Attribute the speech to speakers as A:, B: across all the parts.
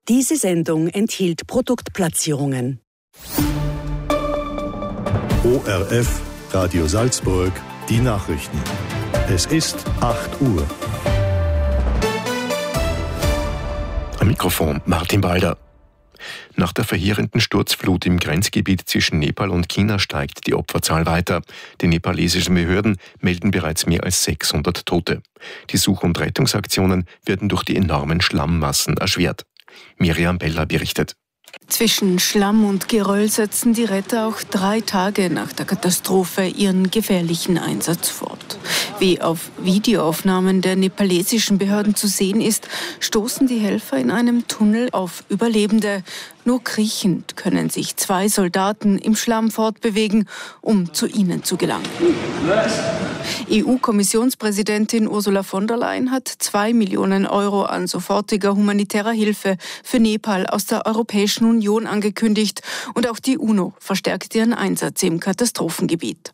A: Diese Sendung enthielt Produktplatzierungen.
B: ORF, Radio Salzburg, die Nachrichten. Es ist 8 Uhr.
C: Am Mikrofon Martin Balder. Nach der verheerenden Sturzflut im Grenzgebiet zwischen Nepal und China steigt die Opferzahl weiter. Die nepalesischen Behörden melden bereits mehr als 600 Tote. Die Such- und Rettungsaktionen werden durch die enormen Schlammmassen erschwert. Miriam Bella berichtet.
D: Zwischen Schlamm und Geröll setzen die Retter auch 3 Tage nach der Katastrophe ihren gefährlichen Einsatz fort. Wie auf Videoaufnahmen der nepalesischen Behörden zu sehen ist, stoßen die Helfer in einem Tunnel auf Überlebende. Nur kriechend können sich 2 Soldaten im Schlamm fortbewegen, um zu ihnen zu gelangen. EU-Kommissionspräsidentin Ursula von der Leyen hat 2 Millionen Euro an sofortiger humanitärer Hilfe für Nepal aus der Europäischen Union angekündigt. Und auch die UNO verstärkt ihren Einsatz im Katastrophengebiet.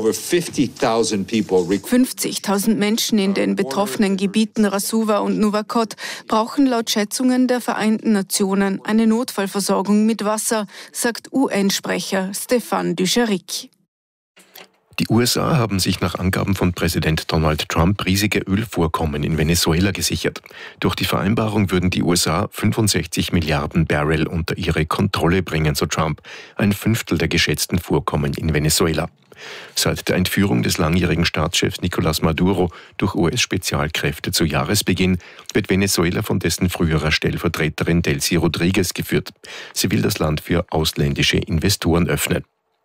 D: 50.000 Menschen in den betroffenen Gebieten Rasuwa und Nuwakot brauchen laut Schätzungen der Vereinten Nationen eine Notfallversorgung mit Wasser, sagt UN-Sprecher Stéphane Dujarric.
C: Die USA haben sich nach Angaben von Präsident Donald Trump riesige Ölvorkommen in Venezuela gesichert. Durch die Vereinbarung würden die USA 65 Milliarden Barrel unter ihre Kontrolle bringen, so Trump, ein Fünftel der geschätzten Vorkommen in Venezuela. Seit der Entführung des langjährigen Staatschefs Nicolás Maduro durch US-Spezialkräfte zu Jahresbeginn wird Venezuela von dessen früherer Stellvertreterin Delcy Rodriguez geführt. Sie will das Land für ausländische Investoren öffnen.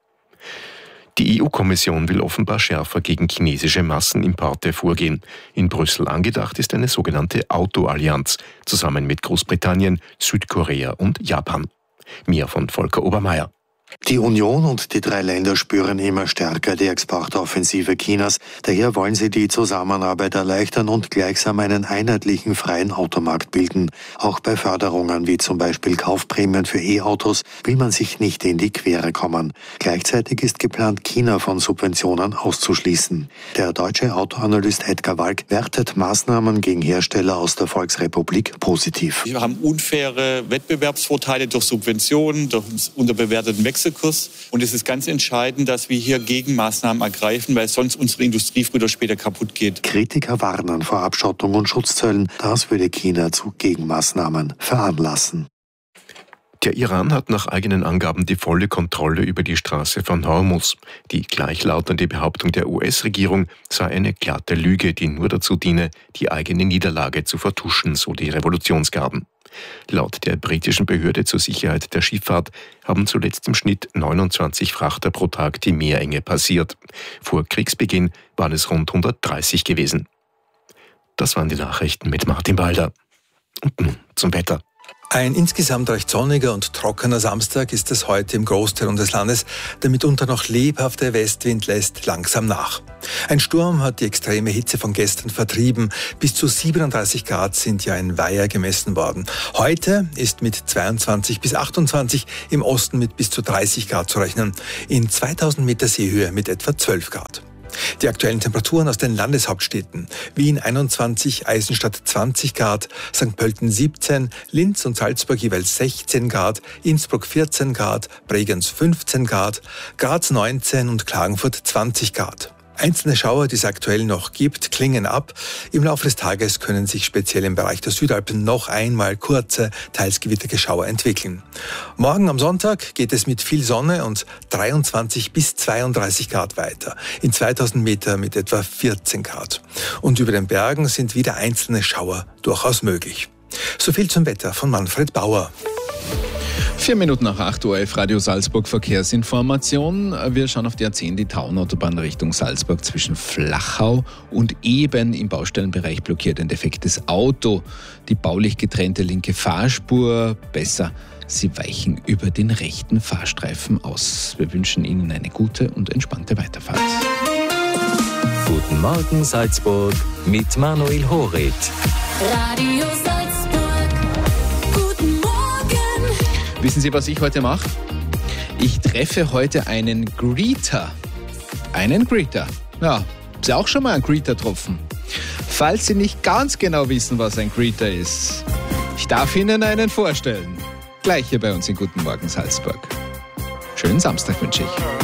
C: Die EU-Kommission will offenbar schärfer gegen chinesische Massenimporte vorgehen. In Brüssel angedacht ist eine sogenannte Autoallianz, zusammen mit Großbritannien, Südkorea und Japan. Mehr von Volker Obermeier.
E: Die Union und die 3 Länder spüren immer stärker die Exportoffensive Chinas. Daher wollen sie die Zusammenarbeit erleichtern und gleichsam einen einheitlichen freien Automarkt bilden. Auch bei Förderungen wie zum Beispiel Kaufprämien für E-Autos will man sich nicht in die Quere kommen. Gleichzeitig ist geplant, China von Subventionen auszuschließen. Der deutsche Autoanalyst Edgar Walk wertet Maßnahmen gegen Hersteller aus der Volksrepublik positiv.
F: Wir haben unfaire Wettbewerbsvorteile durch Subventionen, durch unterbewerteten Wechselkurs. Und es ist ganz entscheidend, dass wir hier Gegenmaßnahmen ergreifen, weil sonst unsere Industrie früher oder später kaputt geht.
E: Kritiker warnen vor Abschottung und Schutzzöllen. Das würde China zu Gegenmaßnahmen veranlassen.
C: Der Iran hat nach eigenen Angaben die volle Kontrolle über die Straße von Hormuz. Die gleichlautende Behauptung der US-Regierung sei eine glatte Lüge, die nur dazu diene, die eigene Niederlage zu vertuschen, so die Revolutionsgarden. Laut der britischen Behörde zur Sicherheit der Schifffahrt haben zuletzt im Schnitt 29 Frachter pro Tag die Meerenge passiert. Vor Kriegsbeginn waren es rund 130 gewesen. Das waren die Nachrichten mit Martin Balder. Und nun zum Wetter.
G: Ein insgesamt recht sonniger und trockener Samstag ist es heute im Großteil des Landes. Der mitunter noch lebhafte Westwind lässt langsam nach. Ein Sturm hat die extreme Hitze von gestern vertrieben. Bis zu 37 Grad sind ja in Weiher gemessen worden. Heute ist mit 22 bis 28, im Osten mit bis zu 30 Grad zu rechnen. In 2000 Meter Seehöhe mit etwa 12 Grad. Die aktuellen Temperaturen aus den Landeshauptstädten: Wien 21, Eisenstadt 20 Grad, St. Pölten 17, Linz und Salzburg jeweils 16 Grad, Innsbruck 14 Grad, Bregenz 15 Grad, Graz 19 und Klagenfurt 20 Grad. Einzelne Schauer, die es aktuell noch gibt, klingen ab. Im Laufe des Tages können sich speziell im Bereich der Südalpen noch einmal kurze, teils gewitterige Schauer entwickeln. Morgen am Sonntag geht es mit viel Sonne und 23 bis 32 Grad weiter. In 2000 Meter mit etwa 14 Grad. Und über den Bergen sind wieder einzelne Schauer durchaus möglich. So viel zum Wetter von Manfred Bauer.
H: 4 Minuten nach 8 Uhr, Radio Salzburg Verkehrsinformation. Wir schauen auf die A10, die Taunautobahn Richtung Salzburg zwischen Flachau und Eben. Im Baustellenbereich blockiert ein defektes Auto. Die baulich getrennte linke Fahrspur. Besser, Sie weichen über den rechten Fahrstreifen aus. Wir wünschen Ihnen eine gute und entspannte Weiterfahrt.
I: Guten Morgen Salzburg mit Manuel Horit.
J: Radio Salzburg.
H: Wissen Sie, was ich heute mache? Ich treffe heute einen Greeter. Einen Greeter. Ja, Sie auch schon mal einen Greeter getroffen? Falls Sie nicht ganz genau wissen, was ein Greeter ist, Ich darf Ihnen einen vorstellen. Gleich hier bei uns in Guten Morgen Salzburg. Schönen Samstag wünsche ich.